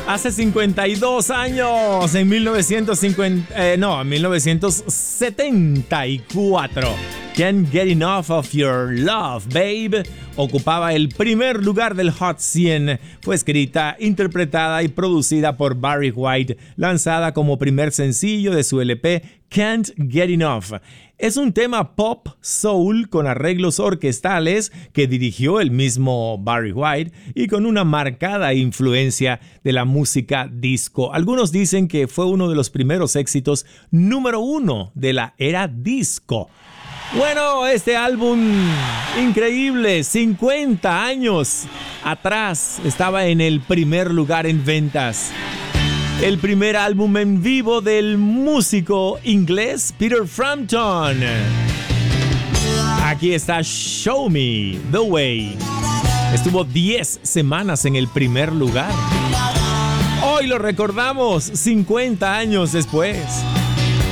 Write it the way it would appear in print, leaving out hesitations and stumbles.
Hace 52 años, en 1974, Can't Get Enough of Your Love, Babe, ocupaba el primer lugar del Hot 100. Fue escrita, interpretada y producida por Barry White, lanzada como primer sencillo de su LP Can't Get Enough. Es un tema pop soul con arreglos orquestales que dirigió el mismo Barry White y con una marcada influencia de la música disco. Algunos dicen que fue uno de los primeros éxitos número 1 de la era disco. Bueno, este álbum increíble, 50 años atrás, estaba en el primer lugar en ventas. El primer álbum en vivo del músico inglés Peter Frampton. Aquí está Show Me the Way. Estuvo 10 semanas en el primer lugar. Hoy lo recordamos 50 años después.